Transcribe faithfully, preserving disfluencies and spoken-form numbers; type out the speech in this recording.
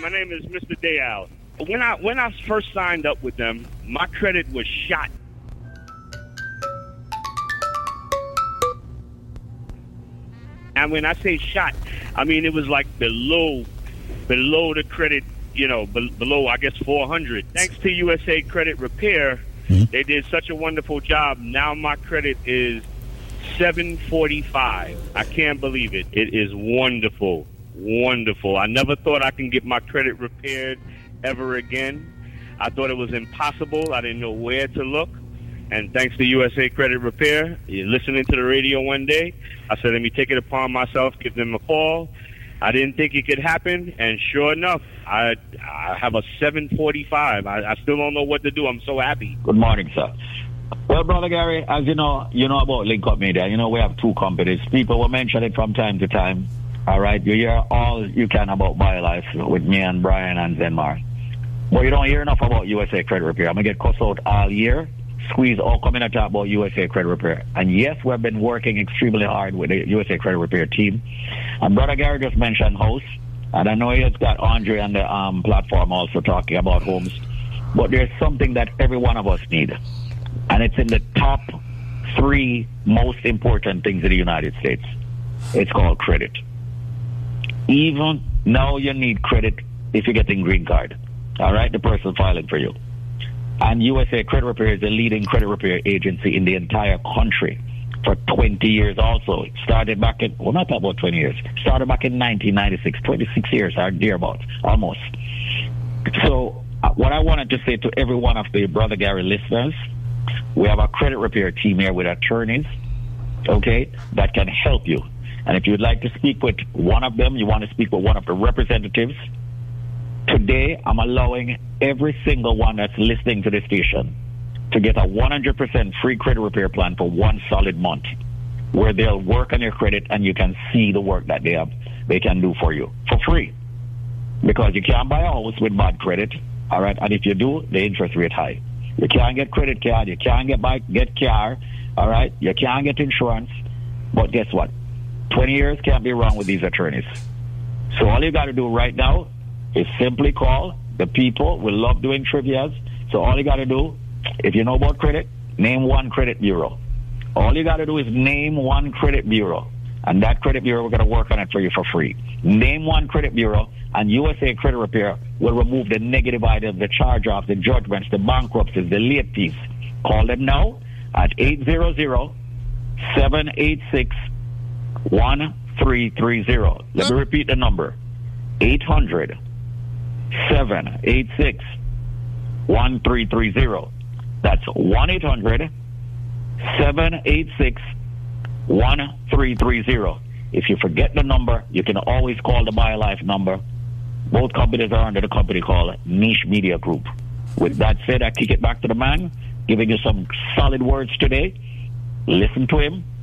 My name is Mister Dayal. When I when I first signed up with them, my credit was shot. And when I say shot, I mean it was like below, below the credit, you know, be, below I guess four hundred. Thanks to U S A Credit Repair, mm-hmm. they did such a wonderful job. Now my credit is seven forty-five. I can't believe it. It is wonderful, wonderful. I never thought I can get my credit repaired ever again. I thought it was impossible. I didn't know where to look. And thanks to U S A Credit Repair, you're listening to the radio one day, I said, let me take it upon myself, give them a call. I didn't think it could happen, and sure enough, I I have a seven forty-five. I, I still don't know what to do. I'm so happy. Good morning, sir. Well, Brother Gary, as you know, you know about Link Up Media. You know we have two companies. People will mention it from time to time. All right, you hear all you can about BioLife with me and Brian and Zenmar. But you don't hear enough about U S A Credit Repair. I'm going to get cussed out all year. Squeeze all coming to talk about U S A Credit Repair. And yes, we've been working extremely hard with the U S A Credit Repair team. And Brother Gary just mentioned house. And I know he has got Andre on the um, platform also talking about homes. But there's something that every one of us need. And it's in the top three most important things in the United States. It's called credit. Even now you need credit if you're getting green card. All right, the person filing for you. And U S A Credit Repair is the leading credit repair agency in the entire country for twenty years also. It started back in, well, not about twenty years. Started back in nineteen ninety-six, twenty-six years, or thereabouts, almost. So uh, what I wanted to say to every one of the Brother Gary listeners, we have a credit repair team here with attorneys, okay, that can help you. And if you'd like to speak with one of them, you want to speak with one of the representatives, today I'm allowing every single one that's listening to the station to get a one hundred percent free credit repair plan for one solid month, where they'll work on your credit and you can see the work that they have, they can do for you for free. Because you can't buy a house with bad credit, all right? And if you do, the interest rate high. You can't get credit card, you can't get buy, get car, all right? You can't get insurance. But guess what? twenty years can't be wrong with these attorneys. So all you got to do right now is simply call the people. We love doing trivias. So all you got to do, if you know about credit, name one credit bureau. All you got to do is name one credit bureau. And that credit bureau, we're going to work on it for you for free. Name one credit bureau, and U S A Credit Repair will remove the negative items, the charge-offs, the judgments, the bankruptcies, the late fees. Call them now at eight hundred, seven eight six, one three three zero. Let me repeat the number. eight hundred, seven eight six, one three three zero. That's one eight hundred, seven eight six, one three three zero. If you forget the number, you can always call the BioLife number. Both companies are under the company called Niche Media Group. With that said, I kick it back to the man, giving you some solid words today. Listen to him,